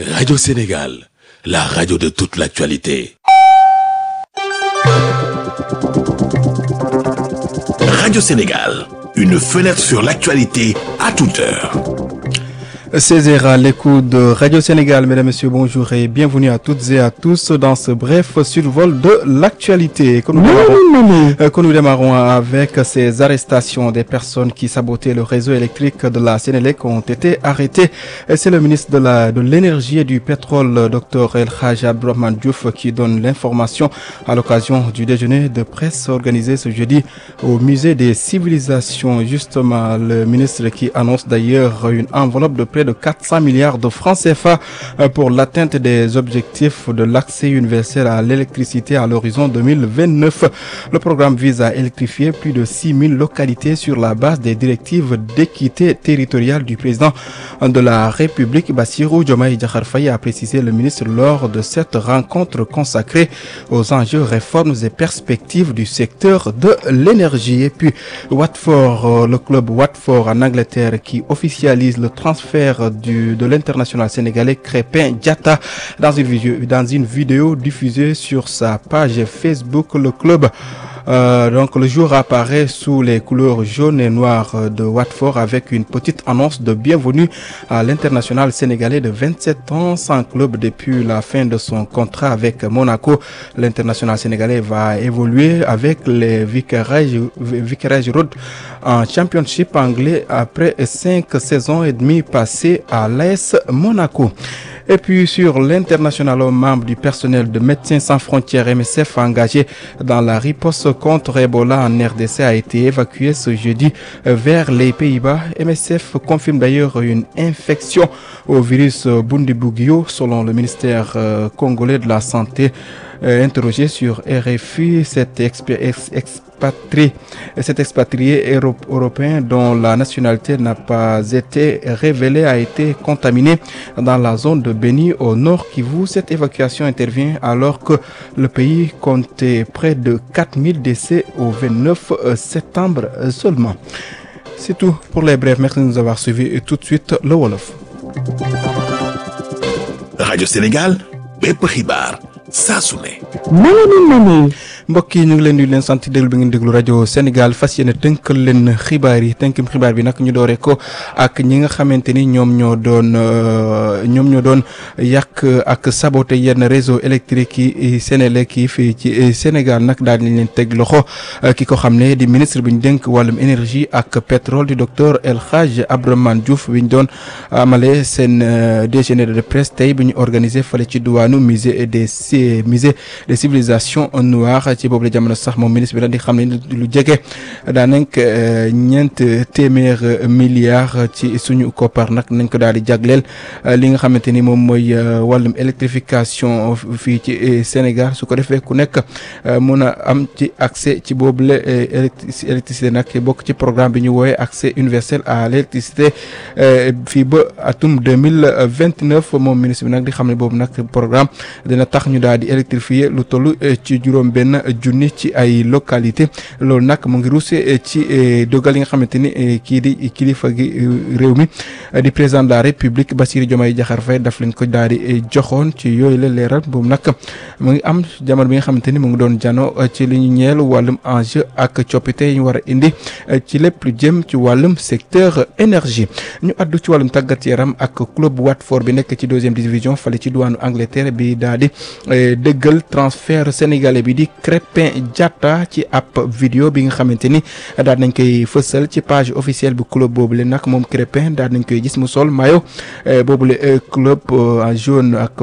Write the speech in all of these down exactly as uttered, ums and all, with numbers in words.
Radio Sénégal, la radio de toute l'actualité. Radio Sénégal, une fenêtre sur l'actualité à toute heure. seize heures à l'écoute de Radio Sénégal. Mesdames, Messieurs, bonjour et bienvenue à toutes et à tous dans ce bref survol de l'actualité. Que nous démarrons, euh, que nous démarrons avec ces arrestations des personnes qui sabotaient le réseau électrique de la Sénélec ont été arrêtées. C'est le ministre de la, de l'énergie et du pétrole, Dr El Hadj Abdourahmane Diouf, qui donne l'information à l'occasion du déjeuner de presse organisé ce jeudi au musée des civilisations. Justement, le ministre qui annonce d'ailleurs une enveloppe de près de quatre cents milliards de francs C F A pour l'atteinte des objectifs de l'accès universel à l'électricité à l'horizon deux mille vingt-neuf. Le programme vise à électrifier plus de six mille localités sur la base des directives d'équité territoriale du président de la République, Bassirou Diomaye Diakhar Faye, a précisé le ministre lors de cette rencontre consacrée aux enjeux, réformes et perspectives du secteur de l'énergie. Et puis Watford, le club Watford en Angleterre qui officialise le transfert Du, de l'international sénégalais Krépin Diatta. Dans une vidéo, dans une vidéo diffusée sur sa page Facebook, le club Euh, donc le jour apparaît sous les couleurs jaunes et noires de Watford avec une petite annonce de bienvenue à l'international sénégalais de vingt-sept ans sans club depuis la fin de son contrat avec Monaco. L'international sénégalais va évoluer avec les Vicarage, Vicarage Road en championship anglais après cinq saisons et demie passées à l'A S Monaco. Et puis sur l'international, membre du personnel de Médecins sans frontières M S F engagé dans la riposte contre Ebola en R D C a été évacué ce jeudi vers les Pays-Bas. M S F confirme d'ailleurs une infection au virus Bundibugyo selon le ministère euh, congolais de la Santé. Euh, interrogé sur R F I, cet expé- ex- expatrié, cet expatrié euro- européen dont la nationalité n'a pas été révélée a été contaminé dans la zone de Beni au nord Kivu. Cette évacuation intervient alors que le pays comptait près de quatre mille décès au vingt-neuf septembre seulement. C'est tout pour les brefs. Merci de nous avoir suivis et tout de suite le Wolof. Radio Sénégal, bépp xibaar saa su ne. mbokk yi ñu ngi leen di leen sant déglu bi ngeen déglu rajo Sénégal fas yéene tënkal leen xibaar yi tënkim xibaar bi nag ñu dooree ko ak ñi nga xamante ni ñoom ñoo doon ñoom ñoo doon yàq ak saboté yenn réseau électrique yi Sénélec yi fii ci Sénégal nag daal di leen teg loxo ki ko xam ne di ministre bi ñu dénk wàllum énergie ak pétrole di docteur El Hadj Abdourahmane Diouf bi ñu doon amale seen déjeuner de presse tey bi ñu organisé fale ci diwaanu musée des musée des civilisations noires. ci boobu la jamono sax moom ministre bi daal di xam ne lu jege daanaka ñeent téeméer milliards ci suñu koppar nag nañ ko daal di jagleel li nga xamante ni moom mooy wàllum électrification fii ci Sénégal su ko defee ku nekk mun a am ci accès ci boobu la électricité nag bokk ci programme bi ñu woowe accès universel à l'électricité fii ba atum deux mille vingt-neuf moom ministre bi nag di xam ne boobu nag programme dina tax ñu daal di électrifier lu toll ci juróom benn junni ci ay localité loolu nag mu ngi ruuse ci dogal yi nga xamante ni kii di kilifa gi réew mi di président de la république Bassirou Diomaye Diakhar Faye daf leen ko daal di joxoon ci yooyu la leeral boobu nag mu ngi am jamono bi nga xamante ni mu ngi doon jano ci li ñu ñeel wàllum enjeu ak coppite yi ñu war a indi ci lépp lu jëm ci wàllum secteur énergie. ñu addu ci wàllum tàggat yaram ak club Watford bi nekk ci deuxième division fale ci diwaanu Angleterre bi daal di dëggal transfert sénégalais bi di Krépin Diatta ci ab vidéo bi nga xamante ni daal nañ koy fësal ci page officielle bu club boobule nag moom Krépin daal nañ koy gis mu sol maillot boobule club en jaune ak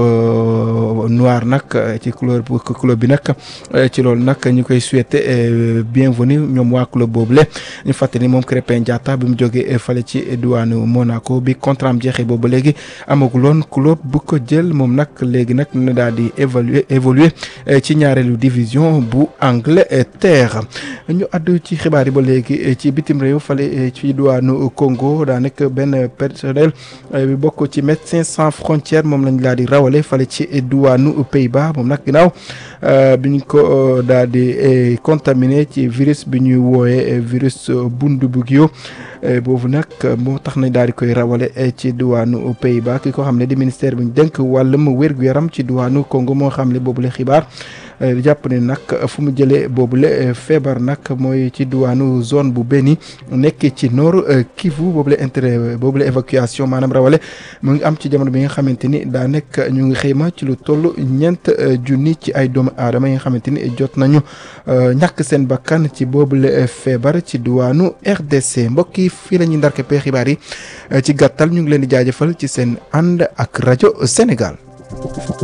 noir nag ci couleur bu club bi nag ci loolu nag ñu koy souhaiter bienvenue ñoom waa club boobule ñu fàttali moom Krépin Diatta bi mu jógee fale ci diwaanu Monaco bi contrat am jeexee boobu léegi amaguloon club bu ko jël moom nag léegi nag na daal di évaluer évoluer ci ñaareelu division nation bu Angleterre. ñu àddu ci xibaar yi ba léegi ci bitim réew fale ci diwaanu Congo daa nekk benn personnel bi bokk ci Médecins sans frontières moom lañ daal di rawale fale ci diwaanu Pays-Bas moom nag ginnaaw bi ñu ko daal di contaminé ci virus bi ñuy wooye virus Bundibugyo boobu nag moo tax nañ daal di koy rawale ci diwaanu Pays-Bas ki ko xam ne di ministère bi ñu dénk wàllum wér-gu-yaram ci diwaanu Congo moo xam ne boobule xibaar jàpp ne nag fu mu jëlee boobule feebar nag mooy ci diwaanu zone bu Beni nekk ci nord Kivu boobule intérêt boobule évacuation maanaam rawale mu ngi am ci jamono bi nga xamante ni daa nekk ñu ngi xëyma ci lu toll ñeent junni ci ay doomu aadama yi nga xamante ni jot nañu ñàkk seen bakkan ci boobule feebar ci diwaanu R D C mbokk yi fii la ñuy ndarkepe xibaar yi ci gàttal ñu ngi leen di jaajëfal ci seen ànd ak rajo Sénégal.